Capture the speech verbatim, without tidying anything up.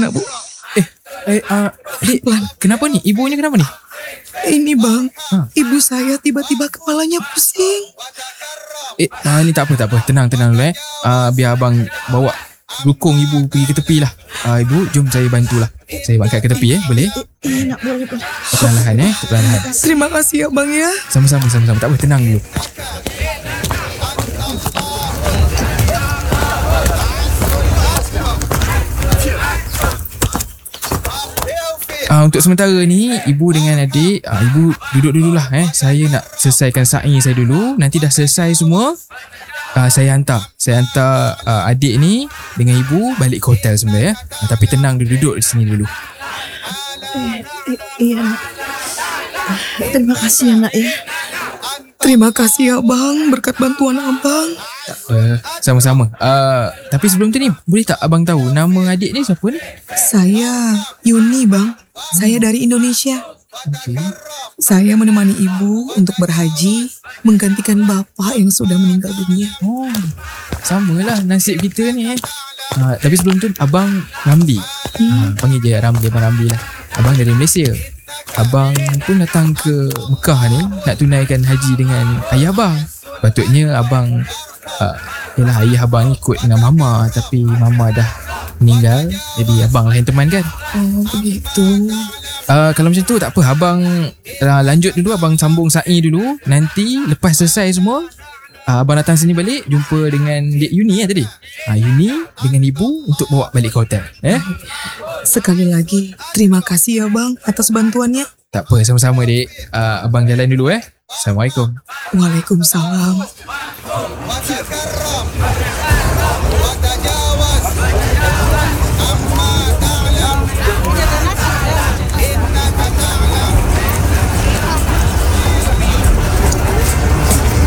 nak bu. Eh, eh uh, Dik, kenapa ni? Ibunya kenapa ni? Ini bang, ha? Ibu saya tiba-tiba kepalanya pusing. Eh, uh, ni tak apa, tak apa. Tenang, tenang dulu eh. Uh, biar abang bawa dukung ibu pergi ke tepi lah. Uh, ibu, jom saya bantulah. Saya angkat ke tepi eh, boleh? Eh, nak boleh boleh. Perlahan eh, perlahan. Terima kasih ya bang ya. Sama-sama, sama-sama. Tak apa, tenang dulu. Uh, untuk sementara ni, ibu dengan adik, uh, ibu duduk dululah eh. Saya nak selesaikan sa'i saya dulu. Nanti dah selesai semua, uh, saya hantar. Saya hantar uh, adik ni dengan ibu balik ke hotel sebenarnya. Uh, tapi tenang dulu, duduk di sini dulu. Eh, eh, iya nak. Terima kasih ya nak ya. Terima kasih ya bang, berkat bantuan abang. Tak apa, sama-sama. Uh, tapi sebelum tu ni, boleh tak abang tahu nama adik ni siapa ni? Saya Yuni bang. Saya dari Indonesia. Okay. Saya menemani ibu untuk berhaji, menggantikan bapa yang sudah meninggal dunia. Oh, samalah nasib kita ni eh. Uh, tapi sebelum tu, abang Ramli. Hmm. Uh, panggil je Ramli, abang Ramli lah. Abang dari Malaysia. Abang pun datang ke Mekah ni nak tunaikan haji dengan ayah abang. Patutnya abang uh, Yalah, ayah abang ikut dengan mama, tapi mama dah meninggal, jadi abang lah yang teman kan. Oh begitu. uh, Kalau macam tu tak apa, abang uh, lanjut dulu, abang sambung sa'i dulu. Nanti lepas selesai semua, uh, abang datang sini balik, jumpa dengan Dek Yuni ya tadi. uh, Yuni dengan ibu untuk bawa balik ke hotel eh? Sekali lagi terima kasih ya bang atas bantuannya. Tak apa, sama-sama dek. uh, Abang jalan dulu eh. Assalamualaikum. Waalaikumsalam.